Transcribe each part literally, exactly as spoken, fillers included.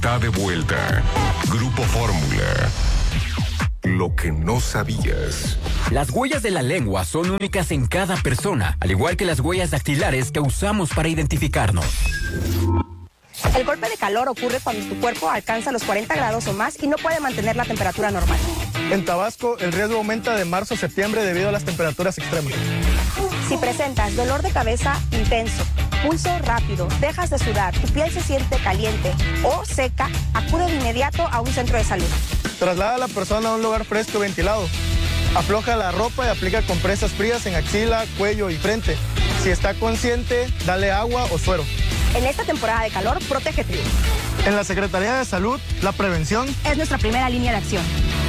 está de vuelta. Grupo Fórmula. Lo que no sabías. Las huellas de la lengua son únicas en cada persona, al igual que las huellas dactilares que usamos para identificarnos. El golpe de calor ocurre cuando tu cuerpo alcanza los cuarenta grados o más y no puede mantener la temperatura normal. En Tabasco, el riesgo aumenta de marzo a septiembre debido a las temperaturas extremas. Si presentas dolor de cabeza intenso, pulso rápido, dejas de sudar, tu piel se siente caliente o seca, acude de inmediato a un centro de salud. Traslada a la persona a un lugar fresco y ventilado. Afloja la ropa y aplica compresas frías en axila, cuello y frente. Si está consciente, dale agua o suero. En esta temporada de calor, protégete. En la Secretaría de Salud, la prevención es nuestra primera línea de acción.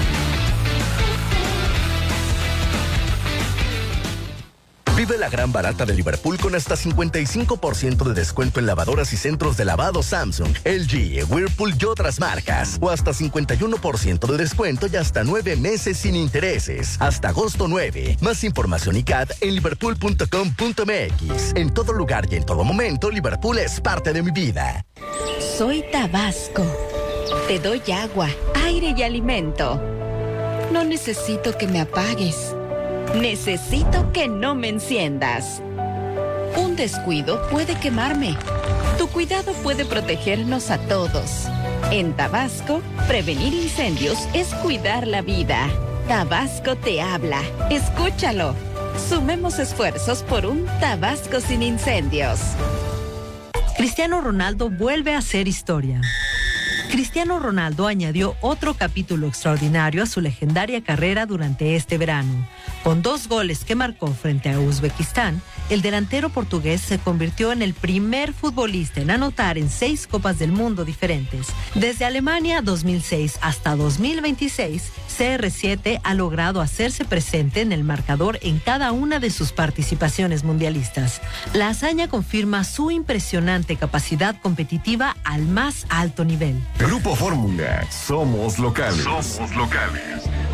Vive la gran barata de Liverpool con hasta cincuenta y cinco por ciento de descuento en lavadoras y centros de lavado Samsung, L G, Whirlpool y otras marcas. O hasta cincuenta y uno por ciento de descuento y hasta nueve meses sin intereses. Hasta agosto nueve. Más información y C A D en liverpool punto com punto m x. En todo lugar y en todo momento, Liverpool es parte de mi vida. Soy Tabasco. Te doy agua, aire y alimento. No necesito que me apagues. Necesito que no me enciendas. Un descuido puede quemarme. Tu cuidado puede protegernos a todos. En Tabasco, prevenir incendios es cuidar la vida. Tabasco te habla. Escúchalo. Sumemos esfuerzos por un Tabasco sin incendios. Cristiano Ronaldo vuelve a hacer historia. Cristiano Ronaldo añadió otro capítulo extraordinario a su legendaria carrera durante este verano. Con dos goles que marcó frente a Uzbekistán, el delantero portugués se convirtió en el primer futbolista en anotar en seis Copas del Mundo diferentes. Desde Alemania dos mil seis hasta dos mil veintiséis, C R siete ha logrado hacerse presente en el marcador en cada una de sus participaciones mundialistas. La hazaña confirma su impresionante capacidad competitiva al más alto nivel. Grupo Fórmula, somos locales. Somos locales.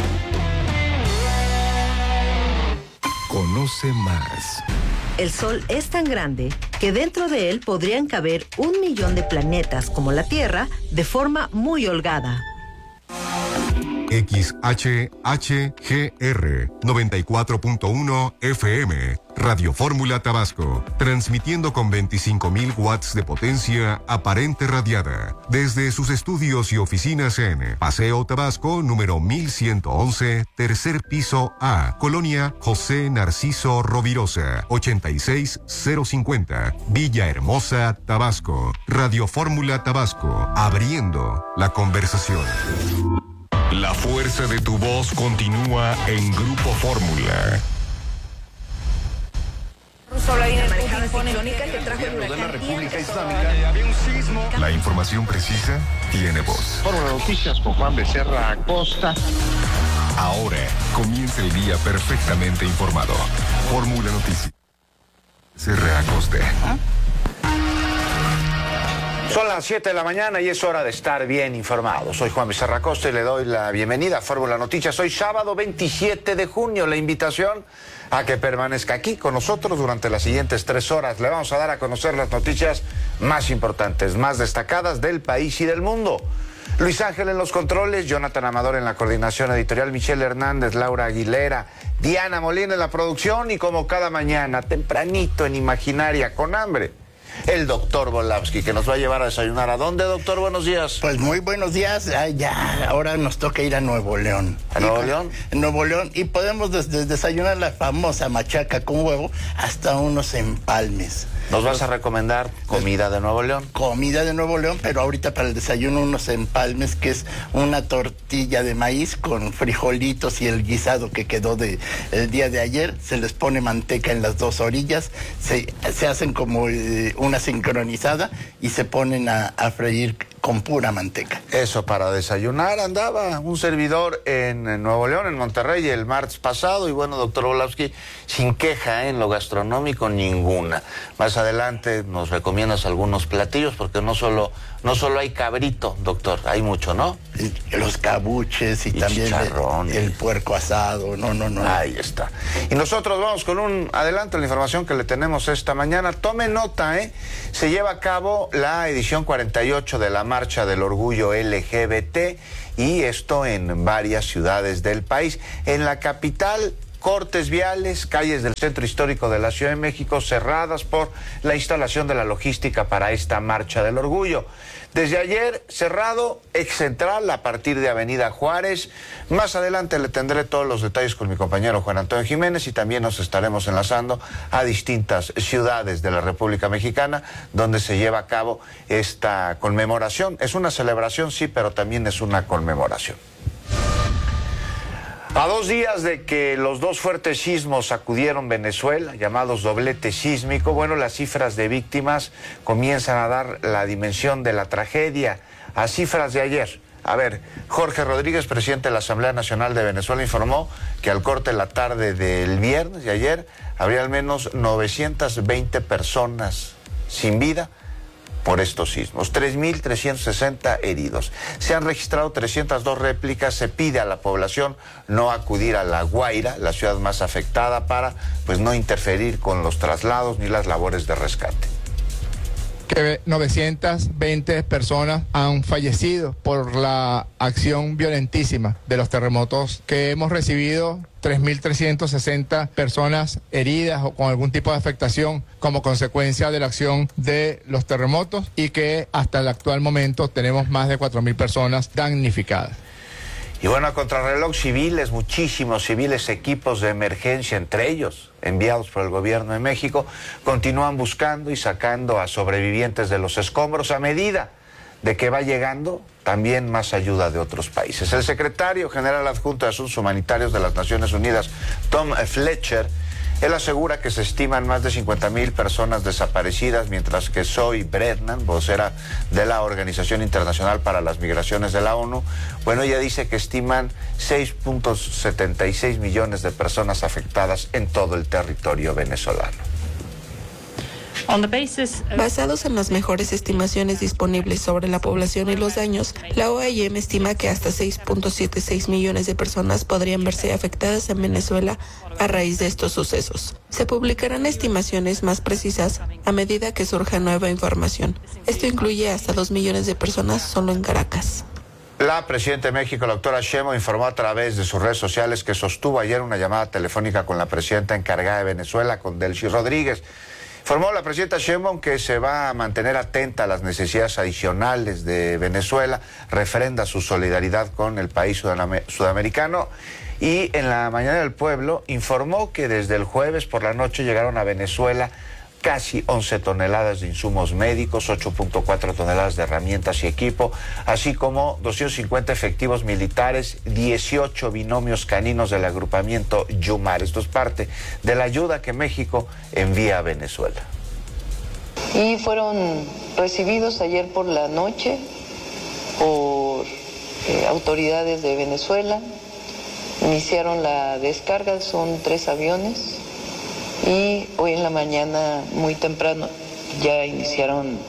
Conoce más. El Sol es tan grande que dentro de él podrían caber un millón de planetas como la Tierra de forma muy holgada. X H H G R noventa y cuatro punto uno F M, Radio Fórmula Tabasco, transmitiendo con veinticinco mil watts de potencia aparente radiada, desde sus estudios y oficinas en Paseo Tabasco, número mil ciento once, tercer piso A, Colonia José Narciso Rovirosa, ochenta y seis cero cincuenta, Villahermosa, Tabasco. Radio Fórmula Tabasco, abriendo la conversación. La fuerza de tu voz continúa en Grupo Fórmula. La información precisa tiene voz. Fórmula Noticias con Juan Becerra Acosta. Ahora comienza el día perfectamente informado. Fórmula Noticias. Becerra Acosta. ¿Ah? Son las siete de la mañana y es hora de estar bien informado. Soy Juan Becerra Acosta y le doy la bienvenida a Fórmula Noticias. Hoy sábado veintisiete de junio, la invitación a que permanezca aquí con nosotros durante las siguientes tres horas. Le vamos a dar a conocer las noticias más importantes, más destacadas del país y del mundo. Luis Ángel en los controles, Jonathan Amador en la coordinación editorial, Michelle Hernández, Laura Aguilera, Diana Molina en la producción y como cada mañana, tempranito en Imaginaria, con hambre, el doctor Volavsky, que nos va a llevar a desayunar. ¿A dónde, doctor? Buenos días. Pues muy buenos días. Ay, ya, ahora nos toca ir a Nuevo León. ¿A Nuevo León? En Nuevo León. Y podemos desde desayunar la famosa machaca con huevo hasta unos empalmes. ¿Nos vas a recomendar comida de Nuevo León? Comida de Nuevo León, pero ahorita para el desayuno unos empalmes, que es una tortilla de maíz con frijolitos y el guisado que quedó de el día de ayer. Se les pone manteca en las dos orillas, se, se hacen como eh, una sincronizada y se ponen a, a freír con pura manteca. Eso para desayunar. Andaba un servidor en, en Nuevo León, en Monterrey, el martes pasado, y bueno, doctor Volavsky, sin queja ¿eh? en lo gastronómico ninguna. Más adelante nos recomiendas algunos platillos, porque no solo no solo hay cabrito, doctor, hay mucho, ¿no? Los cabuches y, y también el, el puerco asado, no, no, no. Ahí está. Y nosotros vamos con un adelanto de la información que le tenemos esta mañana. Tome nota, ¿eh? Se lleva a cabo la edición cuarenta y ocho de la Marcha del Orgullo L G B T y esto en varias ciudades del país. En la capital, cortes viales, calles del centro histórico de la Ciudad de México cerradas por la instalación de la logística para esta Marcha del Orgullo. Desde ayer cerrado Ex Central a partir de Avenida Juárez. Más adelante le tendré todos los detalles con mi compañero Juan Antonio Jiménez y también nos estaremos enlazando a distintas ciudades de la República Mexicana donde se lleva a cabo esta conmemoración. Es una celebración, sí, pero también es una conmemoración. A dos días de que los dos fuertes sismos sacudieron Venezuela, llamados doblete sísmico, bueno, las cifras de víctimas comienzan a dar la dimensión de la tragedia. A cifras de ayer, a ver, Jorge Rodríguez, presidente de la Asamblea Nacional de Venezuela, informó que al corte de la tarde del viernes de ayer habría al menos novecientas veinte personas sin vida por estos sismos, tres mil trescientos sesenta heridos. Se han registrado trescientas dos réplicas. Se pide a la población no acudir a La Guaira, la ciudad más afectada, para pues no interferir con los traslados ni las labores de rescate. Que novecientas veinte personas han fallecido por la acción violentísima de los terremotos que hemos recibido, tres mil trescientas sesenta personas heridas o con algún tipo de afectación como consecuencia de la acción de los terremotos y que hasta el actual momento tenemos más de cuatro mil personas damnificadas. Y bueno, a contrarreloj, civiles, muchísimos civiles, equipos de emergencia, entre ellos enviados por el gobierno de México, continúan buscando y sacando a sobrevivientes de los escombros a medida de que va llegando también más ayuda de otros países. El secretario general adjunto de Asuntos Humanitarios de las Naciones Unidas, Tom Fletcher, él asegura que se estiman más de cincuenta mil personas desaparecidas, mientras que Zoe Brennan, vocera de la Organización Internacional para las Migraciones de la ONU, bueno, ella dice que estiman seis punto setenta y seis millones de personas afectadas en todo el territorio venezolano. Basados en las mejores estimaciones disponibles sobre la población y los daños, la O I M estima que hasta seis punto setenta y seis millones de personas podrían verse afectadas en Venezuela a raíz de estos sucesos. Se publicarán estimaciones más precisas a medida que surja nueva información. Esto incluye hasta dos millones de personas solo en Caracas. La presidenta de México, la doctora Sheinbaum, informó a través de sus redes sociales que sostuvo ayer una llamada telefónica con la presidenta encargada de Venezuela, con Delcy Rodríguez. Informó la presidenta Sheinbaum que se va a mantener atenta a las necesidades adicionales de Venezuela, refrenda su solidaridad con el país sudamericano y en la Mañana del Pueblo informó que desde el jueves por la noche llegaron a Venezuela casi once toneladas de insumos médicos, ocho punto cuatro toneladas de herramientas y equipo, así como doscientos cincuenta efectivos militares, dieciocho binomios caninos del agrupamiento Yumar. Esto es parte de la ayuda que México envía a Venezuela. Y fueron recibidos ayer por la noche por eh, autoridades de Venezuela. Iniciaron la descarga, son tres aviones. Y hoy en la mañana, muy temprano, ya iniciaron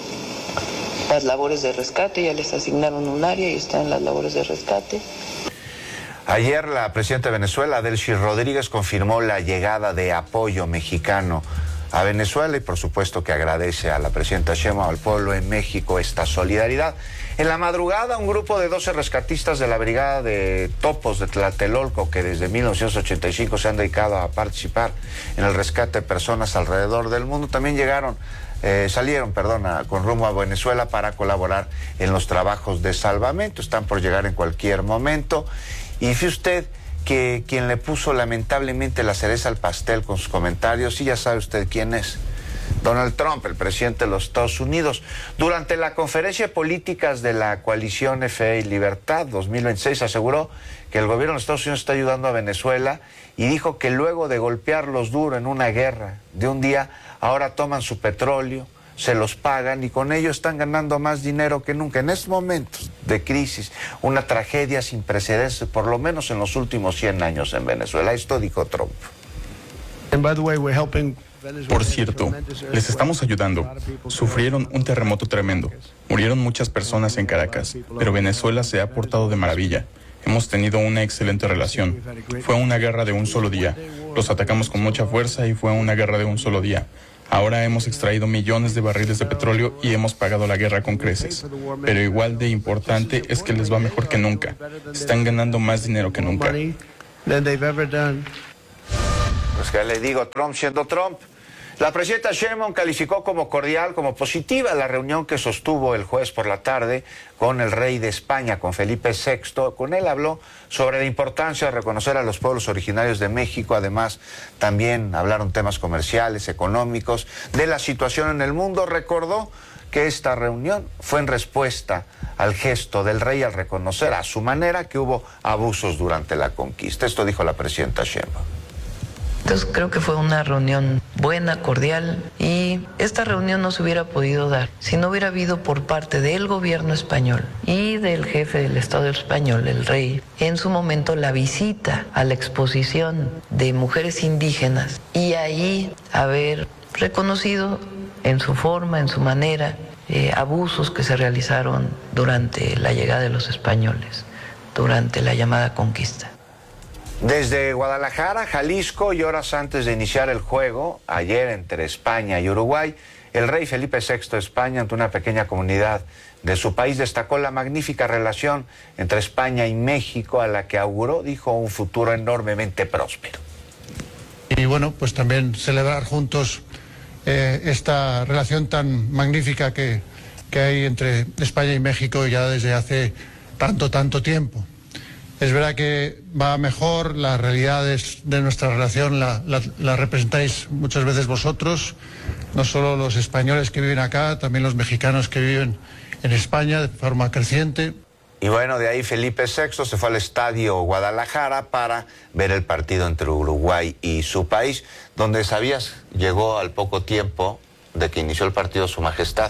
las labores de rescate, ya les asignaron un área y están las labores de rescate. Ayer la presidenta de Venezuela, Delcy Rodríguez, confirmó la llegada de apoyo mexicano a Venezuela y por supuesto que agradece a la presidenta Sheinbaum, al pueblo en México, esta solidaridad. En la madrugada, un grupo de doce rescatistas de la Brigada de Topos de Tlatelolco, que desde mil novecientos ochenta y cinco se han dedicado a participar en el rescate de personas alrededor del mundo, también llegaron, eh, salieron, perdón, a, con rumbo a Venezuela para colaborar en los trabajos de salvamento. Están por llegar en cualquier momento. Y fíjese usted que quien le puso lamentablemente la cereza al pastel con sus comentarios, sí, ya sabe usted quién es. Donald Trump, el presidente de los Estados Unidos. Durante la conferencia de políticas de la coalición Fe y Libertad dos mil veintiséis aseguró que el gobierno de Estados Unidos está ayudando a Venezuela y dijo que luego de golpearlos duro en una guerra de un día, ahora toman su petróleo, se los pagan y con ello están ganando más dinero que nunca. En estos momentos de crisis, una tragedia sin precedentes, por lo menos en los últimos cien años en Venezuela. Esto dijo Trump. Por cierto, les estamos ayudando. Sufrieron un terremoto tremendo. Murieron muchas personas en Caracas, pero Venezuela se ha portado de maravilla. Hemos tenido una excelente relación. Fue una guerra de un solo día. Los atacamos con mucha fuerza y fue una guerra de un solo día. Ahora hemos extraído millones de barriles de petróleo y hemos pagado la guerra con creces. Pero igual de importante es que les va mejor que nunca. Están ganando más dinero que nunca. Pues que le digo, Trump siendo Trump. La presidenta Sheinbaum calificó como cordial, como positiva la reunión que sostuvo el jueves por la tarde con el rey de España, con Felipe sexto. Con él habló sobre la importancia de reconocer a los pueblos originarios de México. Además, también hablaron temas comerciales, económicos, de la situación en el mundo. Recordó que esta reunión fue en respuesta al gesto del rey al reconocer a su manera que hubo abusos durante la conquista. Esto dijo la presidenta Sheinbaum. Entonces creo que fue una reunión buena, cordial, y esta reunión no se hubiera podido dar si no hubiera habido por parte del gobierno español y del jefe del Estado español, el rey, en su momento la visita a la exposición de mujeres indígenas y ahí haber reconocido en su forma, en su manera, eh, abusos que se realizaron durante la llegada de los españoles, durante la llamada conquista. Desde Guadalajara, Jalisco, y horas antes de iniciar el juego, ayer entre España y Uruguay, el rey Felipe sexto de España, ante una pequeña comunidad de su país, destacó la magnífica relación entre España y México, a la que auguró, dijo, un futuro enormemente próspero. Y bueno, pues también celebrar juntos eh, esta relación tan magnífica que, que hay entre España y México ya desde hace tanto, tanto tiempo. Es verdad que va mejor, las realidades de nuestra relación la, la, la representáis muchas veces vosotros, no solo los españoles que viven acá, también los mexicanos que viven en España de forma creciente. Y bueno, de ahí Felipe sexto se fue al Estadio Guadalajara para ver el partido entre Uruguay y su país, donde, ¿sabías?, llegó al poco tiempo de que inició el partido Su Majestad.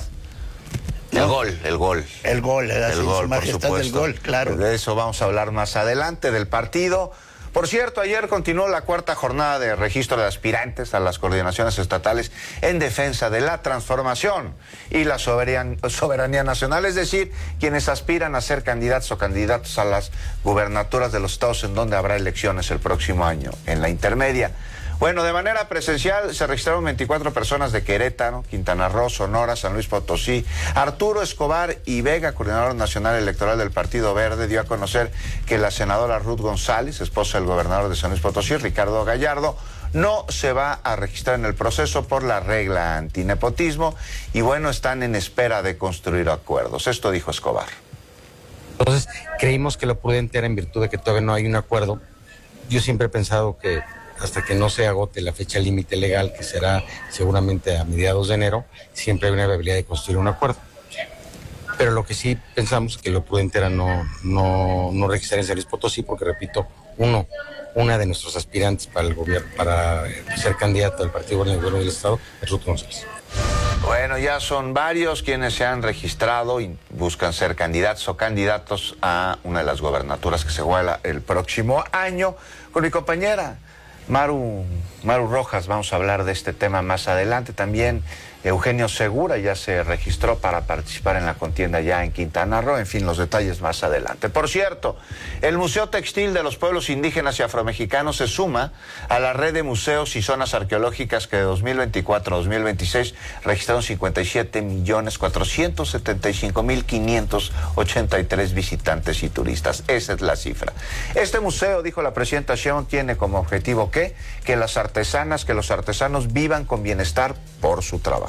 El ¿No? gol, el gol. El gol, era el así, gol, Su Majestad del gol, claro. De eso vamos a hablar más adelante, del partido. Por cierto, ayer continuó la cuarta jornada de registro de aspirantes a las coordinaciones estatales en defensa de la transformación y la soberan- soberanía nacional, es decir, quienes aspiran a ser candidatos o candidatos a las gubernaturas de los estados en donde habrá elecciones el próximo año, en la intermedia. Bueno, de manera presencial se registraron veinticuatro personas de Querétaro, Quintana Roo, Sonora, San Luis Potosí. Arturo Escobar y Vega, coordinador nacional electoral del Partido Verde, dio a conocer que la senadora Ruth González, esposa del gobernador de San Luis Potosí, Ricardo Gallardo, no se va a registrar en el proceso por la regla antinepotismo y bueno, están en espera de construir acuerdos. Esto dijo Escobar. Entonces, creímos que lo prudente era en virtud de que todavía no hay un acuerdo. Yo siempre he pensado que hasta que no se agote la fecha límite legal, que será seguramente a mediados de enero, siempre hay una viabilidad de construir un acuerdo. Pero lo que sí pensamos que lo prudente era no, no, no registrar en San Luis Potosí, porque repito, uno, una de nuestros aspirantes para el gobierno, para ser candidato del Partido en el Gobierno del Estado, es Ruth González. Bueno, ya son varios quienes se han registrado y buscan ser candidatos o candidatos a una de las gobernaturas que se juega el próximo año. Con mi compañera Maru, Maru Rojas vamos a hablar de este tema más adelante. También Eugenio Segura ya se registró para participar en la contienda ya en Quintana Roo. En fin, los detalles más adelante. Por cierto, el Museo Textil de los Pueblos Indígenas y Afromexicanos se suma a la red de museos y zonas arqueológicas que de dos mil veinticuatro a dos mil veintiséis registraron cincuenta y siete millones cuatrocientos setenta y cinco mil quinientos ochenta y tres visitantes y turistas. Esa es la cifra. Este museo, dijo la presidenta Sheinbaum, tiene como objetivo ¿qué? Que las artesanas, que los artesanos vivan con bienestar por su trabajo.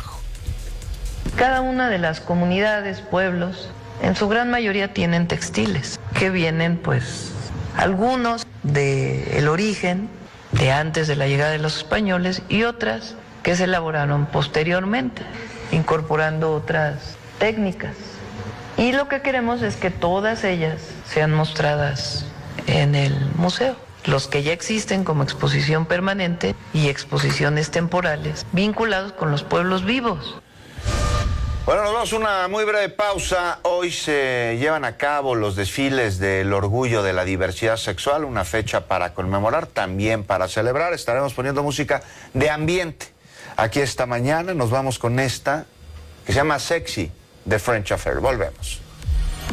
Cada una de las comunidades, pueblos, en su gran mayoría tienen textiles, que vienen pues algunos del origen de antes de la llegada de los españoles y otras que se elaboraron posteriormente, incorporando otras técnicas. Y lo que queremos es que todas ellas sean mostradas en el museo. Los que ya existen como exposición permanente y exposiciones temporales vinculados con los pueblos vivos. Bueno, nos vamos a una muy breve pausa. Hoy se llevan a cabo los desfiles del orgullo de la diversidad sexual, una fecha para conmemorar, también para celebrar. Estaremos poniendo música de ambiente. Aquí esta mañana nos vamos con esta, que se llama Sexy, de French Affair. Volvemos.